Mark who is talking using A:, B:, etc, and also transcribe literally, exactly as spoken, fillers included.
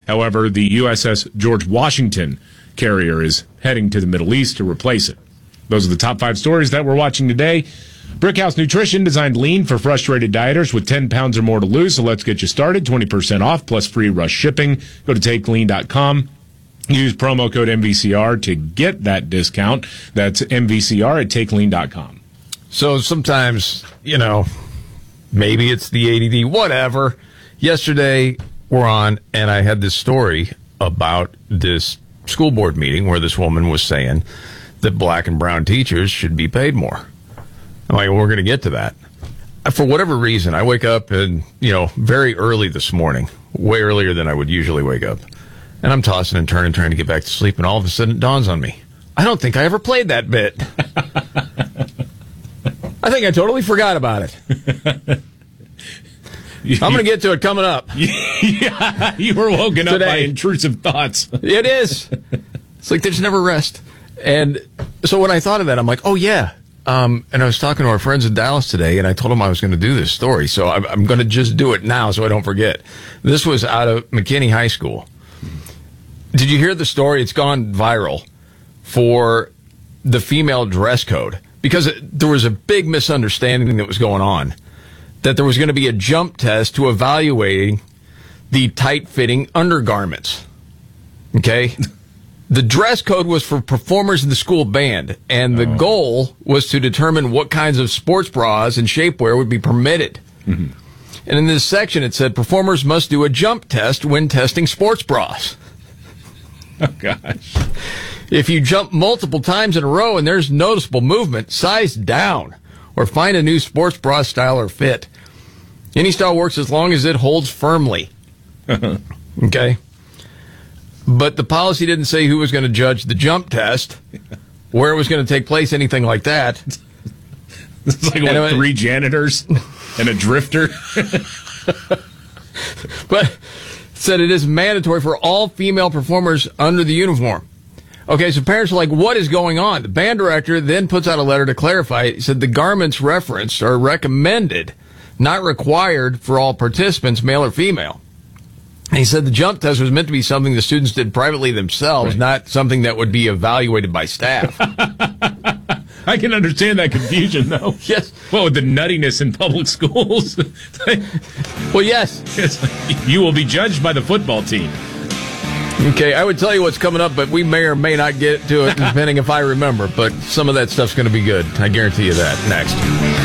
A: However, the U S S George Washington carrier is heading to the Middle East to replace it. Those are the top five stories that we're watching today. Brickhouse Nutrition designed lean for frustrated dieters with ten pounds or more to lose. So let's get you started. twenty percent off plus free rush shipping. Go to take lean dot com. Use promo code M V C R to get that discount. That's M V C R at take lean dot com.
B: So sometimes, you know, maybe it's the A D D, whatever. Yesterday, we're on, and I had this story about this school board meeting where this woman was saying that black and brown teachers should be paid more. I'm like, well, we're going to get to that. For whatever reason, I wake up and, you know, very early this morning, way earlier than I would usually wake up. And I'm tossing and turning, trying to get back to sleep, and all of a sudden it dawns on me. I don't think I ever played that bit. I think I totally forgot about it. I'm going to get to it coming up.
A: Yeah, you were woken up
B: Today.
A: by intrusive thoughts.
B: It is. It's like there's never rest. And so when I thought of that, I'm like, oh, yeah. Um, and I was talking to our friends in Dallas today, and I told them I was going to do this story. So I'm, I'm going to just do it now so I don't forget. This was out of McKinney High School. Did you hear the story? It's gone viral for the female dress code. Because it, there was a big misunderstanding that was going on. That there was going to be a jump test to evaluating the tight-fitting undergarments. Okay? The dress code was for performers in the school band, and the oh. goal was to determine what kinds of sports bras and shapewear would be permitted. Mm-hmm. And in this section, it said performers must do a jump test when testing sports bras.
A: Oh, gosh.
B: If you jump multiple times in a row and there's noticeable movement, size down or find a new sports bra style or fit. Any style works as long as it holds firmly. Okay? But the policy didn't say who was going to judge the jump test, where it was going to take place, anything like that.
A: It's like, what, it, three janitors and a drifter?
B: But it said it is mandatory for all female performers under the uniform. Okay, so parents are like, what is going on? The band director then puts out a letter to clarify it. He said the garments referenced are recommended, not required for all participants, male or female. And he said the jump test was meant to be something the students did privately themselves, right. Not something that would be evaluated by staff.
A: I can understand that confusion, though.
B: Yes.
A: Well, with the nuttiness in public schools.
B: Well, yes.
A: Yes. You will be judged by the football team.
B: Okay, I would tell you what's coming up, but we may or may not get to it, depending if I remember. But some of that stuff's going to be good. I guarantee you that. Next.